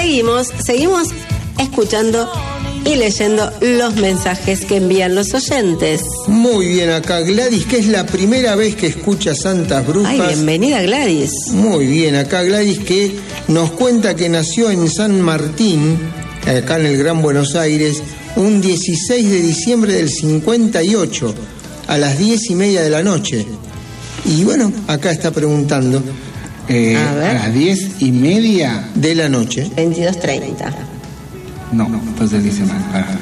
seguimos escuchando y leyendo los mensajes que envían los oyentes. Muy bien, acá Gladys, que es la primera vez que escucha Santas Brujas. Ay, bienvenida Gladys. Muy bien, acá Gladys, que nos cuenta que nació en San Martín, acá en el Gran Buenos Aires, un 16 de diciembre del 58, a las 10:30 de la noche. Y bueno, acá está preguntando. A las 10:30 de la noche. 22:30. No, entonces dice mal.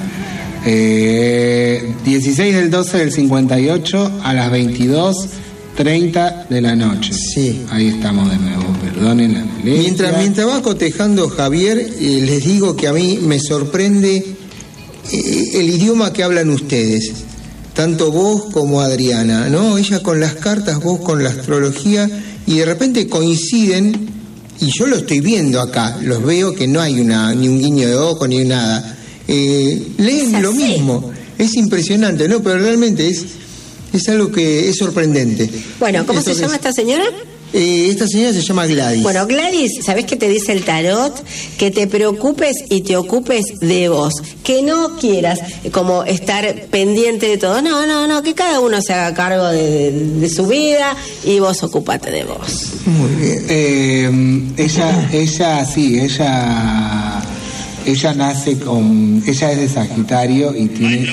16 del 12 del 58 a las 22:30 de la noche. Sí. Ahí estamos de nuevo, perdonen la molestia. Mientras va cotejando Javier, les digo que a mí me sorprende el idioma que hablan ustedes. Tanto vos como Adriana, ¿no? Ella con las cartas, vos con la astrología, y de repente coinciden. Y yo lo estoy viendo acá, los veo que no hay ni un guiño de ojo ni nada. Leen lo mismo, es impresionante, ¿no? Pero realmente es algo que es sorprendente. Bueno, ¿cómo se llama esta señora? Esta señora se llama Gladys. Bueno, Gladys, ¿sabés qué te dice el tarot? Que te preocupes y te ocupes de vos. Que no quieras como estar pendiente de todo. No, que cada uno se haga cargo de su vida y vos ocupate de vos. Muy bien. Ella nace ella es de Sagitario y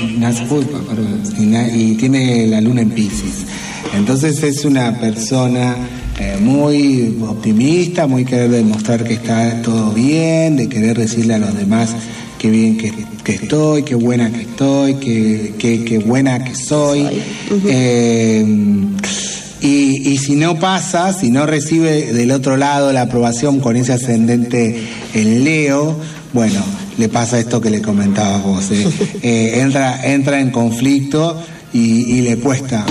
tiene la luna en Piscis. Entonces es una persona muy optimista, muy querer demostrar que está todo bien, de querer decirle a los demás qué bien que estoy, qué buena que estoy, qué buena que soy. Y si no pasa, si no recibe del otro lado la aprobación con ese ascendente en Leo, bueno, le pasa esto que le comentaba vos, entra en conflicto y le cuesta.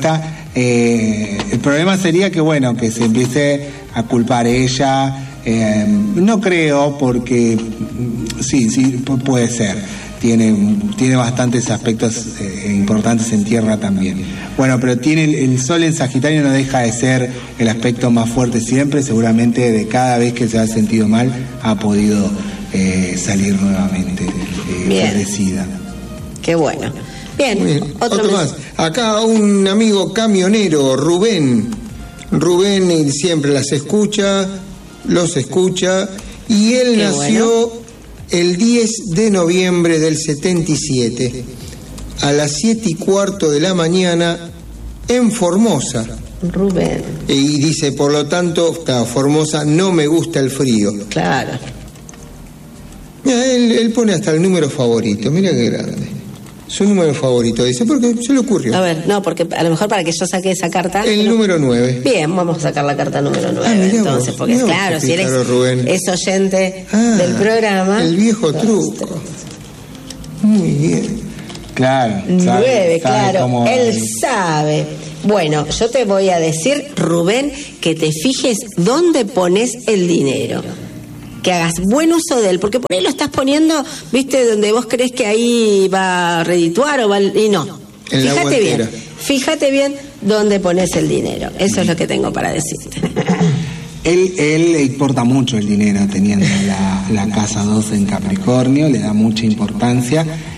El problema sería que se empiece a culpar ella. No creo, porque sí, puede ser. Tiene bastantes aspectos importantes en tierra también. Bueno, pero tiene el sol en Sagitario, no deja de ser el aspecto más fuerte siempre. Seguramente de cada vez que se ha sentido mal ha podido salir nuevamente bendecida. Qué bueno. Bien, otro más. Acá un amigo camionero, Rubén. Rubén siempre los escucha, y él nació el 10 de noviembre del 77, a las 7:15 de la mañana, en Formosa. Rubén. Y dice, por lo tanto, Formosa, no me gusta el frío. Claro. Mira, él pone hasta el número favorito, mira qué grande. Su número favorito, dice, porque se le ocurrió. A ver, no, porque a lo mejor para que yo saque esa carta. El número 9. Bien, vamos a sacar la carta número 9. Entonces, porque claro, si eres oyente del programa. El viejo truco. Muy bien. Claro. 9, claro. Él sabe. Bueno, yo te voy a decir, Rubén, que te fijes dónde pones el dinero. Que hagas buen uso de él, porque por ahí lo estás poniendo, viste, donde vos crees que ahí va a redituar y no. Fíjate bien dónde pones el dinero. Eso es lo que tengo para decirte. Él le importa mucho el dinero, teniendo la casa 2 en Capricornio, le da mucha importancia